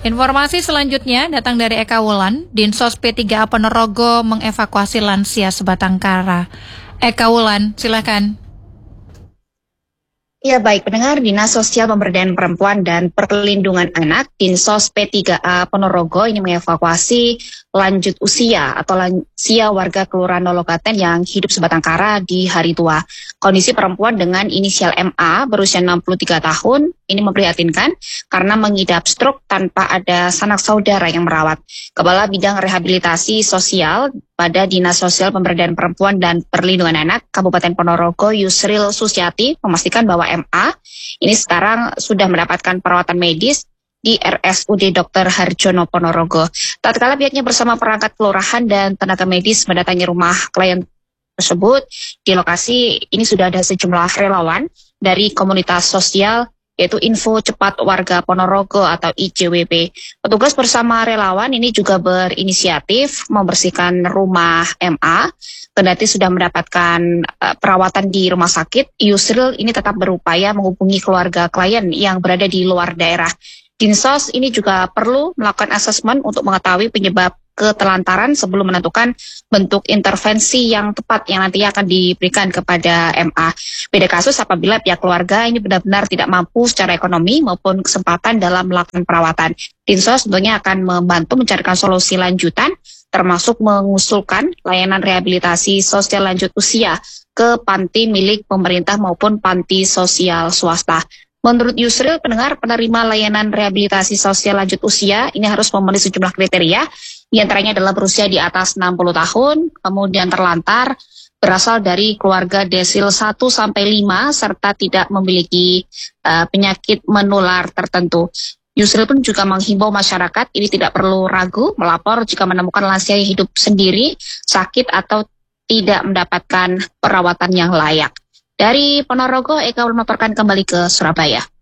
Informasi selanjutnya datang dari Eka Wulan. Dinsos P3A Ponorogo mengevakuasi lansia sebatang kara. Eka Wulan, silakan. Ya baik, pendengar, Dinas Sosial Pemberdayaan Perempuan dan Perlindungan Anak Dinsos P3A Ponorogo ini mengevakuasi lanjut usia atau lansia warga Kelurahan Nologaten yang hidup sebatang kara di hari tua. Kondisi perempuan dengan inisial MA berusia 63 tahun ini memprihatinkan karena mengidap stroke tanpa ada sanak saudara yang merawat. Kepala Bidang Rehabilitasi Sosial pada Dinas Sosial Pemberdayaan Perempuan dan Perlindungan Anak Kabupaten Ponorogo, Yusril Susiati, memastikan bahwa MA ini sekarang sudah mendapatkan perawatan medis di RSUD Dr. Harjono Ponorogo. Tatkala pihaknya bersama perangkat kelurahan dan tenaga medis mendatangi rumah klien tersebut, di lokasi ini sudah ada sejumlah relawan dari komunitas sosial yaitu Info Cepat Warga Ponorogo atau ICWP. Petugas bersama relawan ini juga berinisiatif membersihkan rumah MA. Kendati sudah mendapatkan perawatan di rumah sakit, Yusril ini tetap berupaya menghubungi keluarga klien yang berada di luar daerah. Dinsos ini juga perlu melakukan asesmen untuk mengetahui penyebab ketelantaran sebelum menentukan bentuk intervensi yang tepat yang nantinya akan diberikan kepada MA. Beda kasus apabila pihak keluarga ini benar-benar tidak mampu secara ekonomi maupun kesempatan dalam melakukan perawatan. Dinsos tentunya akan membantu mencarikan solusi lanjutan, termasuk mengusulkan layanan rehabilitasi sosial lanjut usia ke panti milik pemerintah maupun panti sosial swasta. Menurut Yusril, pendengar, penerima layanan rehabilitasi sosial lanjut usia ini harus memenuhi sejumlah kriteria, di antaranya adalah berusia di atas 60 tahun, kemudian terlantar, berasal dari keluarga desil 1 sampai 5 serta tidak memiliki penyakit menular tertentu. Yusril pun juga menghimbau masyarakat ini tidak perlu ragu melapor jika menemukan lansia yang hidup sendiri, sakit atau tidak mendapatkan perawatan yang layak. Dari Ponorogo, Eka melaporkan kembali ke Surabaya.